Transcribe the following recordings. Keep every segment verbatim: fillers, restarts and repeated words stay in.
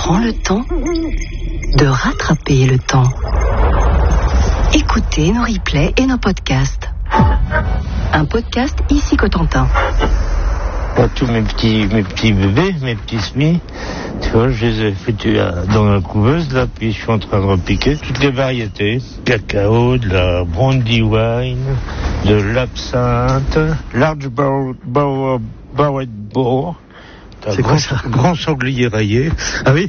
prend le temps de rattraper le temps. Écoutez nos replays et nos podcasts. Un podcast ici Cotentin. Pour tous mes petits, mes petits bébés, mes petits semis, tu vois, je les ai foutus dans la couveuse, là, puis je suis en train de repiquer toutes les variétés. Cacao, de la brandy wine, de l'absinthe, large barrel boar. C'est grand, quoi ça? Grand sanglier rayé. Ah oui?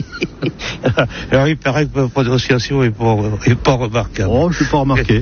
Alors il paraît que ma prononciation est pas, est pas remarquable. Oh, je suis pas remarqué.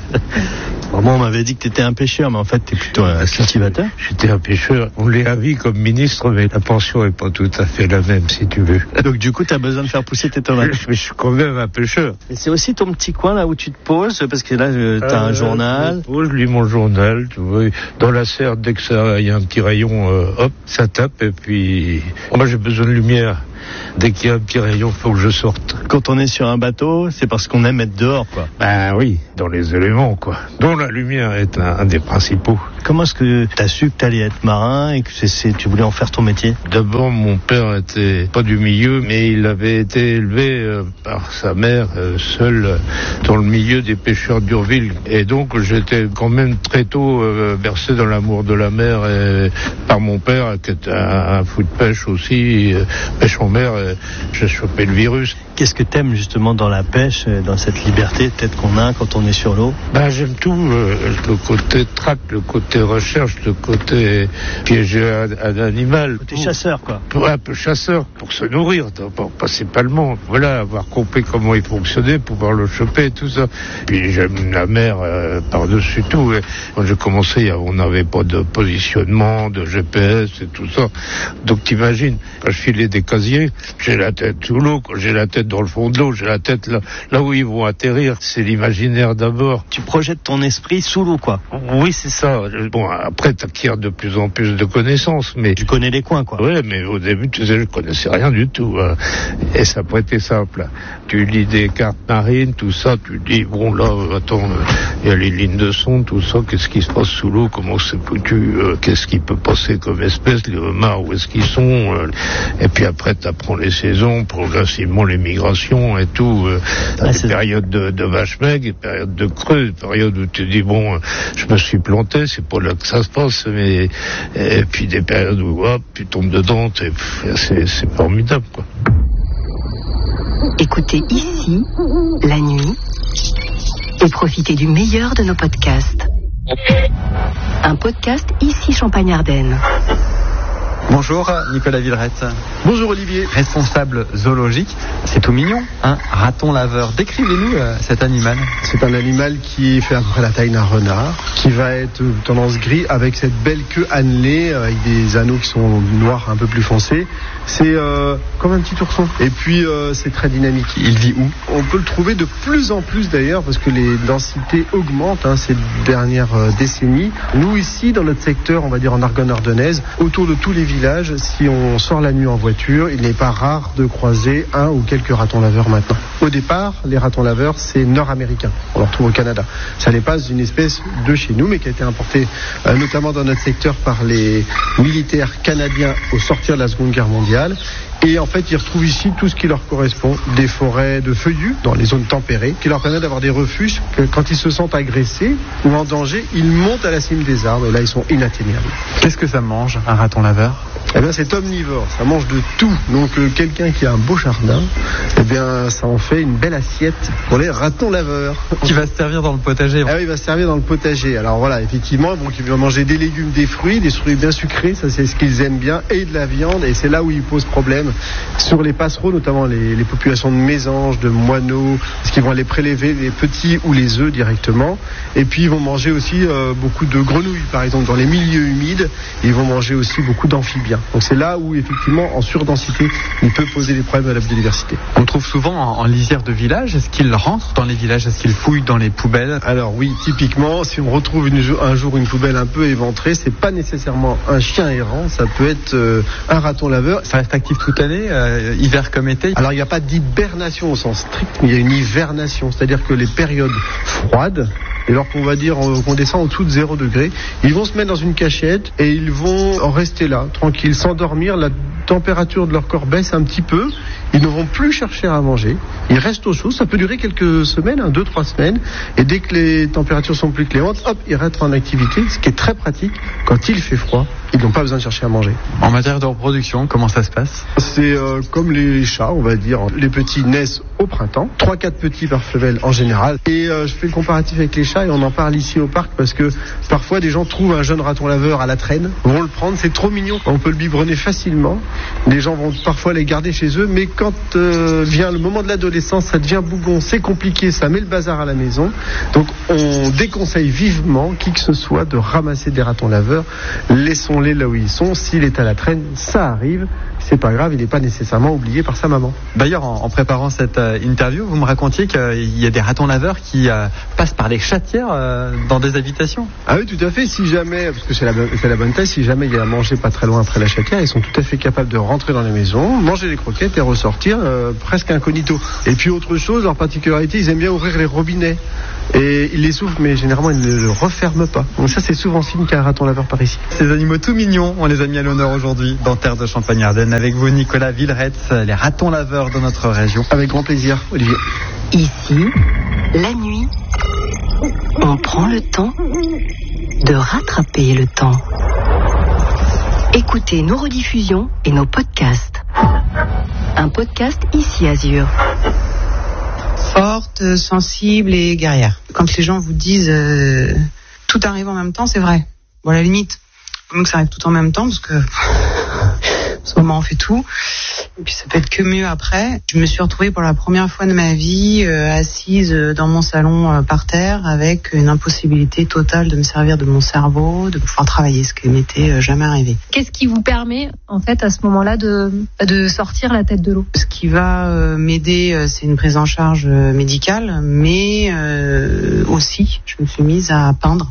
Moi, on m'avait dit que t'étais un pêcheur, mais en fait, t'es plutôt un cultivateur. J'étais un pêcheur. On l'est à vie comme ministre, mais la pension est pas tout à fait la même, si tu veux. Donc, du coup, t'as besoin de faire pousser tes tomates. Mais je suis quand même un pêcheur. Et c'est aussi ton petit coin, là, où tu te poses, parce que là, euh, t'as euh, un journal. Je, pose, je lis mon journal, tu vois. Dans la serre, dès que ça, il y a un petit rayon, euh, hop, ça tape, et puis, moi, j'ai besoin de lumière. Dès qu'il y a un petit rayon, faut que je sorte. Quand on est sur un bateau, c'est parce qu'on aime être dehors, quoi. Ben oui, dans les éléments, quoi. Dont la lumière est un, un des principaux. Comment est-ce que t'as su que t'allais être marin et que c'est, c'est, tu voulais en faire ton métier? D'abord, mon père était pas du milieu, mais il avait été élevé euh, par sa mère, euh, seul euh, dans le milieu des pêcheurs d'Urville. Et donc, j'étais quand même très tôt euh, bercé dans l'amour de la mer et, par mon père, qui était un, un fou de pêche aussi, euh, pêche en mer. Euh, j'ai chopé le virus. Qu'est-ce que t'aimes justement dans la pêche, dans cette liberté peut-être qu'on a quand on est sur l'eau? Ben j'aime tout, le, le côté traque, le côté recherche, le côté piéger un, un animal. Le côté chasseur, quoi. Pour, un peu chasseur, pour se nourrir, principalement. Voilà, avoir compris comment il fonctionnait, pouvoir le choper, tout ça. Puis j'aime la mer euh, par-dessus tout. Et quand j'ai commencé, on n'avait pas de positionnement, de G P S et tout ça. Donc t'imagines, quand je filais des casiers, j'ai la tête sous l'eau, quand j'ai la tête dans le fond de l'eau, j'ai la tête là, là où ils vont atterrir. C'est l'imaginaire d'abord. Tu projettes ton esprit sous l'eau, quoi. Oui, c'est ça. Bon, après, t'acquiers de plus en plus de connaissances, mais... Tu connais les coins, quoi. Ouais, mais au début, tu sais, je connaissais rien du tout. Hein. Et ça n'a pas été simple. Tu lis des cartes marines, tout ça, tu dis, bon, là, attends, il y a les lignes de sonde, tout ça, qu'est-ce qui se passe sous l'eau, comment c'est foutu, euh, qu'est-ce qui peut passer comme espèce, les homards, où est-ce qu'ils sont, euh, et puis après, t'apprends les saisons, progressivement les migrations et tout, euh, ah, des périodes de, de vache maigre, des périodes de creux, des périodes où tu dis, bon, je me suis planté, c'est pas là que ça se passe, mais, et puis des périodes où, hop, tu tombes dedans, c'est, c'est formidable, quoi. Écoutez ici, la nuit, et profitez du meilleur de nos podcasts. Un podcast ici Champagne-Ardenne. Bonjour, Nicolas Villerette. Bonjour Olivier. Responsable zoologique. C'est tout mignon, un raton laveur. Décrivez-nous euh, cet animal. C'est un animal qui fait à peu près la taille d'un renard, qui va être tendance gris avec cette belle queue annelée, avec des anneaux qui sont noirs un peu plus foncés. C'est euh, comme un petit ourson. Et puis euh, c'est très dynamique. Il vit où? On peut le trouver de plus en plus d'ailleurs, parce que les densités augmentent hein, ces dernières euh, décennies. Nous ici, dans notre secteur, on va dire en Argonne ardennaise, autour de tous les village, si on sort la nuit en voiture, il n'est pas rare de croiser un ou quelques ratons laveurs maintenant. Au départ, les ratons laveurs, c'est nord-américain. On le retrouve au Canada. Ça n'est pas une espèce de chez nous, mais qui a été importée euh, notamment dans notre secteur par les militaires canadiens au sortir de la Seconde Guerre mondiale. Et en fait, ils retrouvent ici tout ce qui leur correspond. Des forêts de feuillus dans les zones tempérées, qui leur permettent d'avoir des refuges que quand ils se sentent agressés ou en danger, ils montent à la cime des arbres et là, ils sont inatteignables. Qu'est-ce que ça mange, un raton laveur? Eh bien, c'est omnivore, ça mange de tout. Donc, euh, quelqu'un qui a un beau jardin, eh bien, ça en fait une belle assiette pour les ratons laveurs. Qui va se servir dans le potager. Ah oui, il va se servir dans le potager. Alors voilà, effectivement, donc, ils vont manger des légumes, des fruits, des fruits bien sucrés, ça c'est ce qu'ils aiment bien, et de la viande, et c'est là où ils posent problème. Sur les passereaux, notamment les, les populations de mésanges, de moineaux, parce qu'ils vont aller prélever les petits ou les œufs directement. Et puis, ils vont manger aussi euh, beaucoup de grenouilles, par exemple, dans les milieux humides. Ils vont manger aussi beaucoup d'amphibiens. Donc c'est là où effectivement en surdensité il peut poser des problèmes à la biodiversité. On trouve souvent en, en lisière de village. Est-ce qu'ils rentrent dans les villages? Est-ce qu'ils fouillent dans les poubelles? Alors oui, typiquement si on retrouve une, un jour une poubelle un peu éventrée, c'est pas nécessairement un chien errant, ça peut être euh, un raton laveur. Ça reste actif toute l'année, euh, hiver comme été? Alors il n'y a pas d'hibernation au sens strict, mais il y a une hivernation, c'est-à-dire que les périodes froides, et alors qu'on va dire qu'on descend en dessous de zéro degré, ils vont se mettre dans une cachette et ils vont en rester là, tranquilles, s'endormir la température de leur corps baisse un petit peu, ils ne vont plus chercher à manger. Ils restent au chaud. Ça peut durer quelques semaines, hein, deux, trois semaines. Et dès que les températures sont plus clémentes, hop, ils rentrent en activité. Ce qui est très pratique. Quand il fait froid, ils n'ont pas besoin de chercher à manger. En matière de reproduction, comment ça se passe ? C'est euh, comme les chats, on va dire. Les petits naissent au printemps. trois quatre petits par femelle en général. Et euh, je fais le comparatif avec les chats et on en parle ici au parc parce que parfois des gens trouvent un jeune raton laveur à la traîne, vont le prendre, c'est trop mignon. On peut le biberonner facilement. Les gens vont parfois les garder chez eux, mais quand euh, vient le moment de l'adolescence, ça devient bougon, c'est compliqué, ça met le bazar à la maison. Donc on déconseille vivement qui que ce soit de ramasser des ratons laveurs. Laissons-les là où ils sont. S'il est à la traîne, ça arrive. C'est pas grave, il n'est pas nécessairement oublié par sa maman. D'ailleurs, en, en préparant cette euh, interview, vous me racontiez qu'il y a des ratons laveurs qui euh, passent par les chatières euh, dans des habitations. Ah oui, tout à fait. Si jamais, parce que c'est la, c'est la bonne taille, si jamais il y a à manger pas très loin après la chatière, ils sont tout à fait capables de rentrer dans la maison, manger les croquettes et ressortir euh, presque incognito. Et puis autre chose, leur particularité, ils aiment bien ouvrir les robinets. Et ils les soufflent, mais généralement ils ne le referment pas. Donc ça, c'est souvent signe qu'il y a un raton laveur par ici. Ces animaux tout mignons, on les a mis à l'honneur aujourd'hui dans Terre de Champagne-Ardenne. Avec vous, Nicolas Villeretz, les ratons laveurs de notre région. Avec grand plaisir, Olivier. Ici, la nuit, on prend le temps de rattraper le temps. Écoutez nos rediffusions et nos podcasts. Un podcast Ici Azur. Forte, sensible et guerrière. Quand les gens vous disent euh, tout arrive en même temps, c'est vrai. Bon, à la limite, faut que ça arrive tout en même temps parce que en ce moment on fait tout. Et puis ça peut être que mieux après. Je me suis retrouvée pour la première fois de ma vie euh, assise dans mon salon euh, par terre avec une impossibilité totale de me servir de mon cerveau, de pouvoir travailler, ce qui m'était euh, jamais arrivé. Qu'est-ce qui vous permet en fait à ce moment-là de, de sortir la tête de l'eau ? Ce qui va euh, m'aider, euh, c'est une prise en charge euh, médicale, mais euh, aussi je me suis mise à peindre,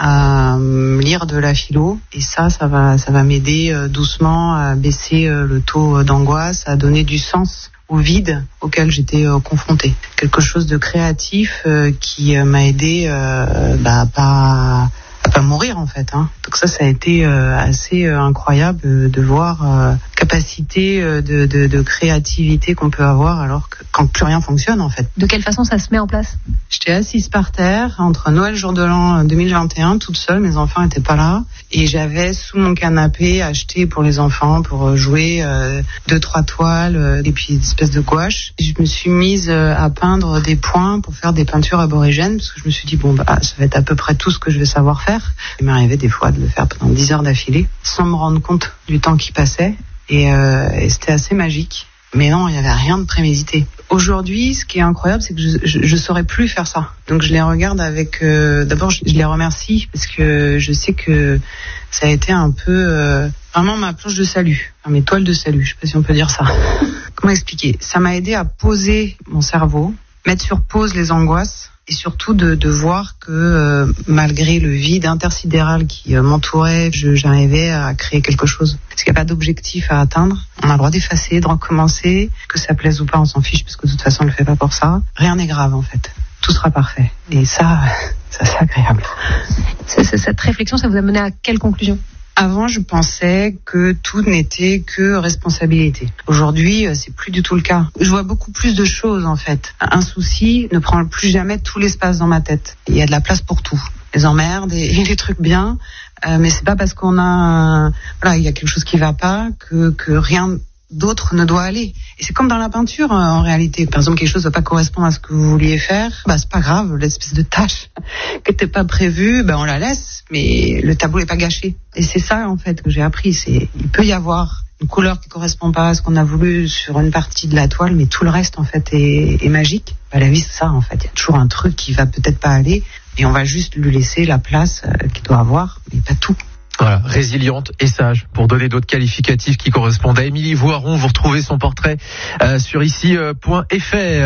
à lire de la philo, et ça, ça va, ça va m'aider euh, doucement à baisser euh, le taux d'angoisse, à donner du sens au vide auquel j'étais euh, confrontée. Quelque chose de créatif euh, qui euh, m'a aidé euh, bah, à pas à pas mourir en fait. Hein. Donc ça, ça a été euh, assez euh, incroyable euh, de voir euh, capacité euh, de, de, de créativité qu'on peut avoir alors que quand plus rien fonctionne en fait. De quelle façon ça se met en place ? J'étais assise par terre entre Noël jour de l'an deux mille vingt et un, toute seule, mes enfants n'étaient pas là, et j'avais sous mon canapé acheté pour les enfants pour jouer euh, deux trois toiles euh, et puis une espèce de gouache. Et je me suis mise euh, à peindre des points pour faire des peintures aborigènes parce que je me suis dit bon bah ça va être à peu près tout ce que je vais savoir faire. Il m'arrivait des fois de le faire pendant dix heures d'affilée sans me rendre compte du temps qui passait, et, euh, et c'était assez magique. Mais non, il n'y avait rien de prémédité. Aujourd'hui, ce qui est incroyable, c'est que je, je, je saurais plus faire ça. Donc je les regarde avec... Euh, d'abord, je, je les remercie parce que je sais que ça a été un peu... Euh, vraiment ma planche de salut, enfin, mes toiles de salut, je sais pas si on peut dire ça. Comment expliquer ? Ça m'a aidé à poser mon cerveau, mettre sur pause les angoisses, et surtout de, de voir que euh, malgré le vide intersidéral qui euh, m'entourait, je, j'arrivais à créer quelque chose. Parce qu'il n'y a pas d'objectif à atteindre. On a le droit d'effacer, de recommencer. Que ça plaise ou pas, on s'en fiche parce que de toute façon on le fait pas pour ça. Rien n'est grave en fait. Tout sera parfait. Et ça, ça c'est agréable. C'est, c'est, cette réflexion, ça vous a mené à quelle conclusion ? Avant, je pensais que tout n'était que responsabilité. Aujourd'hui, c'est plus du tout le cas. Je vois beaucoup plus de choses, en fait. Un souci ne prend plus jamais tout l'espace dans ma tête. Il y a de la place pour tout. Les emmerdes et, et les trucs bien. Euh, mais c'est pas parce qu'on a, un, voilà, il y a quelque chose qui va pas que, que rien d'autre ne doit aller. Et c'est comme dans la peinture, euh, en réalité. Par exemple, quelque chose ne va pas correspondre à ce que vous vouliez faire, bah c'est pas grave, l'espèce de tâche qui n'était pas prévue, bah on la laisse, mais le tableau n'est pas gâché. Et c'est ça, en fait, que j'ai appris. C'est, il peut y avoir une couleur qui correspond pas à ce qu'on a voulu sur une partie de la toile, mais tout le reste, en fait, est, est magique. Bah, la vie, c'est ça, en fait. Il y a toujours un truc qui va peut-être pas aller, et on va juste lui laisser la place euh, qu'il doit avoir, mais pas tout. Voilà, résiliente et sage, pour donner d'autres qualificatifs qui correspondent à Émilie Voiron. Vous retrouvez son portrait euh, sur ici point F R.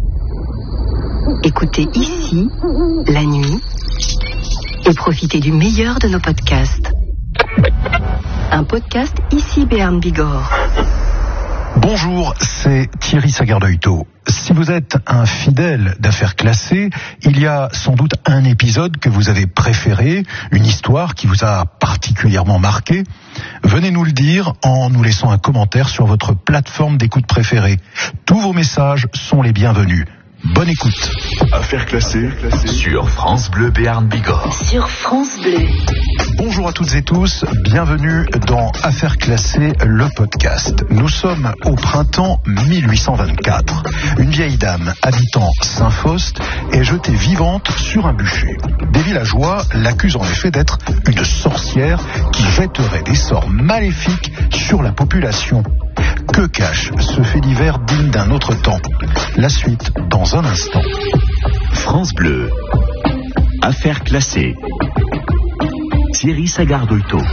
Écoutez Ici, la nuit, et profitez du meilleur de nos podcasts. Un podcast Ici Béarn Bigorre. Bonjour, c'est Thierry Sagardeuil-Taux. Si vous êtes un fidèle d'Affaires classées, il y a sans doute un épisode que vous avez préféré, une histoire qui vous a particulièrement marqué. Venez nous le dire en nous laissant un commentaire sur votre plateforme d'écoute préférée. Tous vos messages sont les bienvenus. Bonne écoute. Affaires classées sur France Bleu Béarn Bigorre. Sur France Bleu. Bonjour à toutes et tous, bienvenue dans Affaires classées, le podcast. Nous sommes au printemps mille huit cent vingt-quatre. Une vieille dame habitant Saint-Faust est jetée vivante sur un bûcher. Des villageois l'accusent en effet d'être une sorcière qui jetterait des sorts maléfiques sur la population. Que cache ce fait divers digne d'un autre temps? La suite dans un instant. France Bleu, Affaires classées. Thierry Sagardeuil-Taux.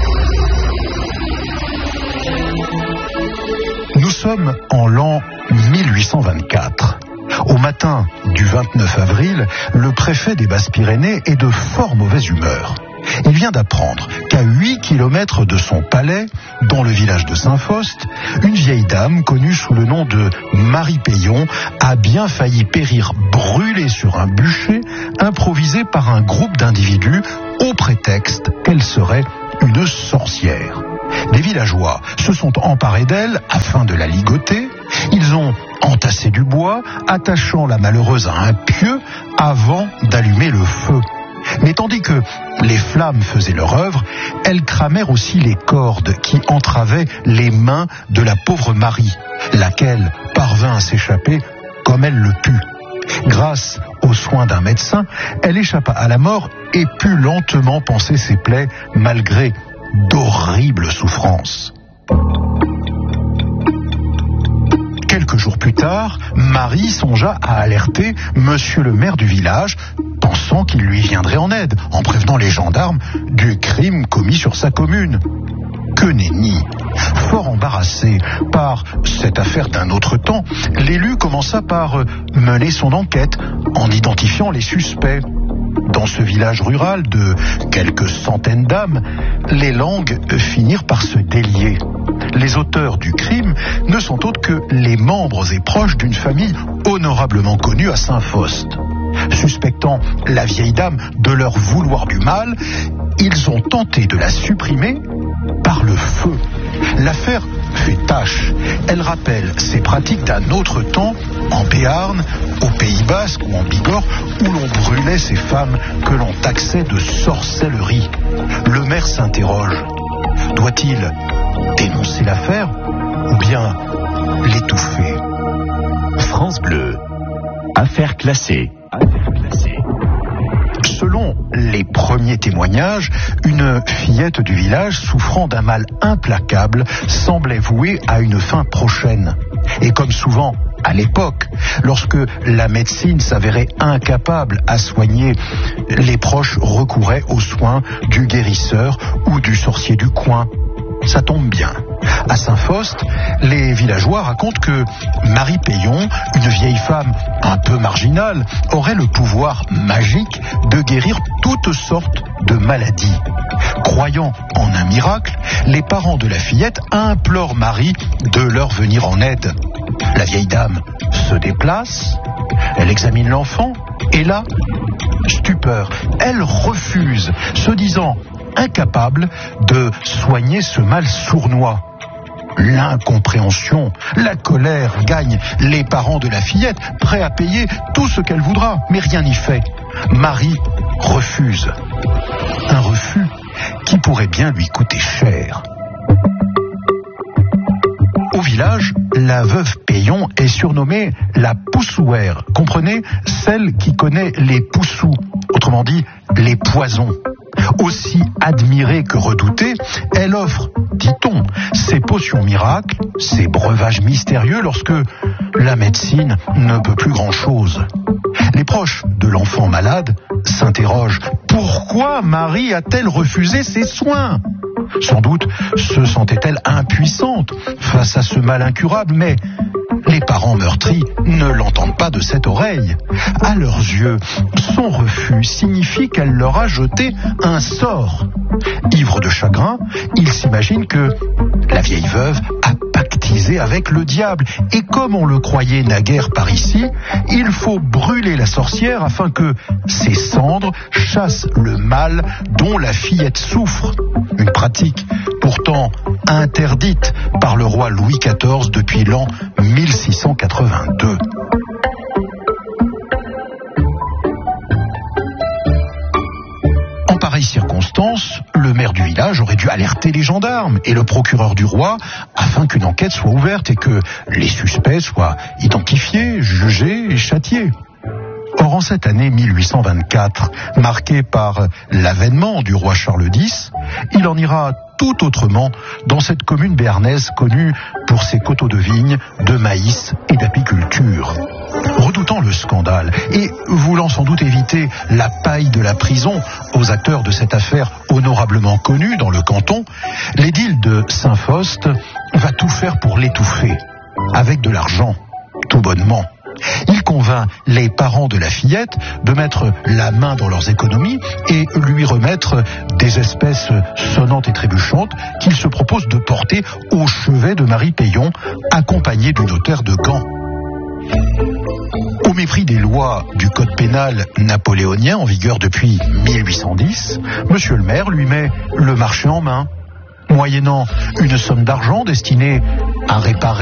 Nous sommes en l'an mille huit cent vingt-quatre. Au matin du vingt-neuf avril, le préfet des Basses-Pyrénées est de fort mauvaise humeur. Il vient d'apprendre qu'à huit kilomètres de son palais, dans le village de Saint-Faust, une vieille dame connue sous le nom de Marie Payon a bien failli périr brûlée sur un bûcher improvisé par un groupe d'individus au prétexte qu'elle serait une sorcière. Des villageois se sont emparés d'elle afin de la ligoter. Ils ont entassé du bois, attachant la malheureuse à un pieu avant d'allumer le feu. Mais tandis que les flammes faisaient leur œuvre, elles cramèrent aussi les cordes qui entravaient les mains de la pauvre Marie, laquelle parvint à s'échapper comme elle le put. Grâce aux soins d'un médecin, elle échappa à la mort et put lentement panser ses plaies malgré d'horribles souffrances. Quelques jours plus tard, Marie songea à alerter monsieur le maire du village, pensant qu'il lui viendrait en aide, en prévenant les gendarmes du crime commis sur sa commune. Que nenni! Fort embarrassé par cette affaire d'un autre temps, l'élu commença par mener son enquête en identifiant les suspects. Dans ce village rural de quelques centaines d'âmes, les langues finirent par se délier. Les auteurs du crime ne sont autres que les membres et proches d'une famille honorablement connue à Saint-Faust. Suspectant la vieille dame de leur vouloir du mal, ils ont tenté de la supprimer par le feu. L'affaire fait tache. Elle rappelle ces pratiques d'un autre temps, en Béarn, au Pays Basque ou en Bigorre, où l'on brûlait ces femmes que l'on taxait de sorcellerie. Le maire s'interroge. Doit-il dénoncer l'affaire ou bien l'étouffer? France Bleu, Affaires classées. Affaires classées. Selon les premiers témoignages, une fillette du village souffrant d'un mal implacable semblait vouée à une fin prochaine. Et comme souvent à l'époque, lorsque la médecine s'avérait incapable à soigner, les proches recouraient aux soins du guérisseur ou du sorcier du coin. Ça tombe bien. À Saint-Faust, les villageois racontent que Marie Payon, une vieille femme un peu marginale, aurait le pouvoir magique de guérir toutes sortes de maladies. Croyant en un miracle, les parents de la fillette implorent Marie de leur venir en aide. La vieille dame se déplace, elle examine l'enfant, et là, stupeur, elle refuse, se disant incapable de soigner ce mal sournois. L'incompréhension, la colère gagnent les parents de la fillette, prêts à payer tout ce qu'elle voudra, mais rien n'y fait. Marie refuse. Un refus qui pourrait bien lui coûter cher. Au village, la veuve Payon est surnommée la poussouère. Comprenez, celle qui connaît les poussous, autrement dit, les poisons. Aussi admirée que redoutée, elle offre, dit-on, ses potions miracles, ses breuvages mystérieux lorsque la médecine ne peut plus grand-chose. Les proches de l'enfant malade s'interrogent « Pourquoi Marie a-t-elle refusé ses soins ?» Sans doute se sentait-elle impuissante face à ce mal incurable, mais les parents meurtris ne l'entendent pas de cette oreille. À leurs yeux, son refus signifie qu'elle leur a jeté un sort. Ivre de chagrin, ils s'imaginent que la vieille veuve a pacté baptisé avec le diable. Et comme on le croyait naguère par ici, il faut brûler la sorcière afin que ses cendres chassent le mal dont la fillette souffre. Une pratique pourtant interdite par le roi Louis quatorze depuis l'an mille six cent quatre-vingt-deux. En pareille circonstance, le maire du village aurait dû alerter les gendarmes et le procureur du roi afin qu'une enquête soit ouverte et que les suspects soient identifiés, jugés et châtiés. Or, en cette année mille huit cent vingt-quatre, marquée par l'avènement du roi Charles X, il en ira tout autrement dans cette commune béarnaise connue pour ses coteaux de vignes, de maïs et d'apiculture. Redoutant le scandale et voulant sans doute éviter la paille de la prison aux acteurs de cette affaire honorablement connue dans le canton, l'édile de Saint-Faust va tout faire pour l'étouffer, avec de l'argent, tout bonnement. Il convainc les parents de la fillette de mettre la main dans leurs économies et lui remettre des espèces sonnantes et trébuchantes qu'il se propose de porter au chevet de Marie Payon, accompagné du notaire de Gand. Au mépris des lois du code pénal napoléonien en vigueur depuis mille huit cent dix, monsieur le maire lui met le marché en main, moyennant une somme d'argent destinée à réparer